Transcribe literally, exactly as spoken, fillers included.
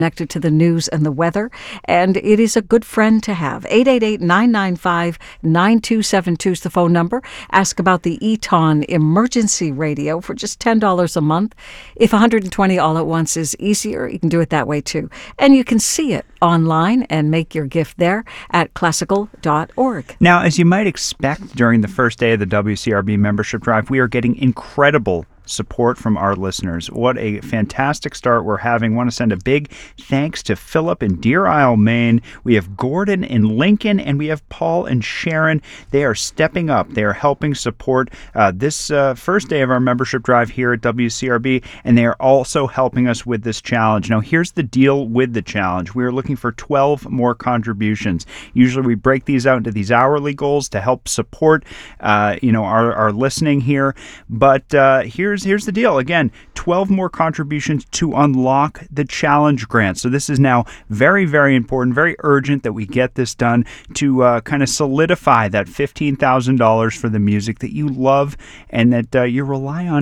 connected to the news and the weather, and it is a good friend to have. eight eight eight, nine nine five, nine two seven two is the phone number. Ask about the Eton Emergency Radio for just ten dollars a month. If one hundred twenty all at once is easier, you can do it that way too. And you can see it online and make your gift there at classical dot org. Now, as you might expect during the first day of the W C R B membership drive, we are getting incredible support from our listeners. What a fantastic start we're having. Want to send a big thanks to Philip in Deer Isle, Maine. We have Gordon in Lincoln, and we have Paul and Sharon. They are stepping up. They are helping support uh, this uh, first day of our membership drive here at W C R B, and they are also helping us with this challenge. Now, here's the deal with the challenge. We are looking for twelve more contributions. Usually we break these out into these hourly goals to help support uh, you know, our, our listening here. But uh, here's Here's the deal. Again, twelve more contributions to unlock the challenge grant. So this is now very, very important, very urgent that we get this done to uh, kind of solidify that fifteen thousand dollars for the music that you love and that uh, you rely on